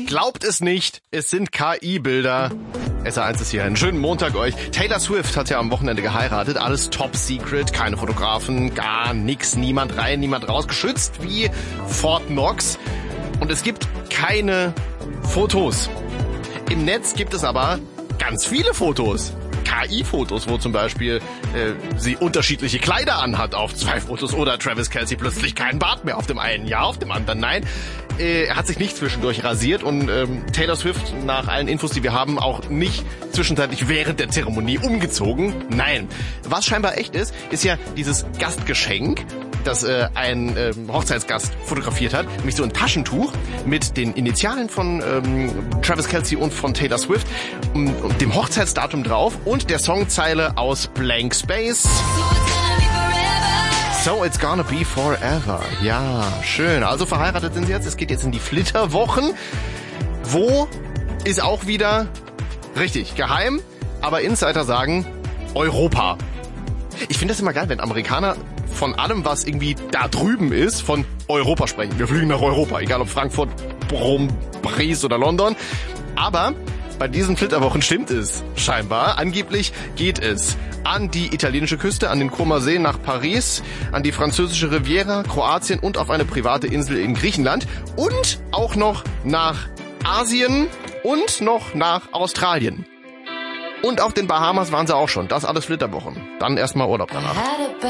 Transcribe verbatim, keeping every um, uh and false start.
Glaubt es nicht, es sind K I-Bilder. S R eins ist hier. Einen schönen Montag euch. Taylor Swift hat ja am Wochenende geheiratet. Alles top secret, keine Fotografen, gar nix, niemand rein, niemand raus. Geschützt wie Fort Knox. Und es gibt keine Fotos. Im Netz gibt es aber ganz viele Fotos. K I-Fotos, wo zum Beispiel äh, sie unterschiedliche Kleider anhat auf zwei Fotos oder Travis Kelce plötzlich keinen Bart mehr auf dem einen, ja, auf dem anderen nein. Äh, er hat sich nicht zwischendurch rasiert und ähm, Taylor Swift, nach allen Infos, die wir haben, auch nicht zwischenzeitlich während der Zeremonie umgezogen. Nein. Was scheinbar echt ist, ist ja dieses Gastgeschenk, das äh, ein äh, Hochzeitsgast fotografiert hat, nämlich so ein Taschentuch mit den Initialen von ähm, Travis Kelce und von Taylor Swift und, und dem Hochzeitsdatum drauf und der Songzeile aus Blank Space. So it's gonna be forever. Ja, schön. Also verheiratet sind sie jetzt. Es geht jetzt in die Flitterwochen. Wo ist auch wieder richtig geheim, aber Insider sagen Europa. Ich finde das immer geil, wenn Amerikaner von allem, was irgendwie da drüben ist, von Europa sprechen. Wir fliegen nach Europa, egal ob Frankfurt, Rom, Paris oder London. Aber bei diesen Flitterwochen stimmt es scheinbar. Angeblich geht es an die italienische Küste, an den Comer See nach Paris, an die französische Riviera, Kroatien und auf eine private Insel in Griechenland und auch noch nach Asien und noch nach Australien. Und auf den Bahamas waren sie auch schon. Das alles Flitterwochen. Dann erstmal Urlaub danach.